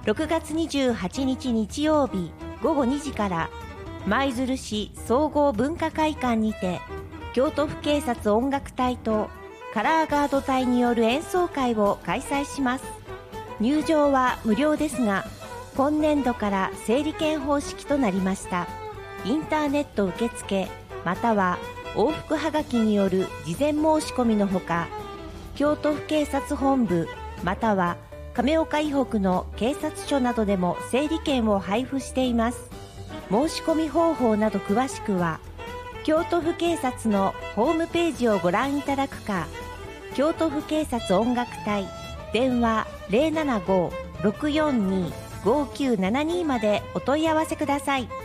6月28日日曜日午後2時から舞鶴市総合文化会館にて京都府警察音楽隊とカラーガード隊による演奏会を開催します。入場は無料ですが、今年度から整理券方式となりました。インターネット受付または往復はがきによる事前申し込みのほか、京都府警察本部または亀岡以北の警察署などでも整理券を配布しています。申し込み方法など詳しくは京都府警察のホームページをご覧いただくか、京都府警察音楽隊電話 075-642-5972 までお問い合わせください。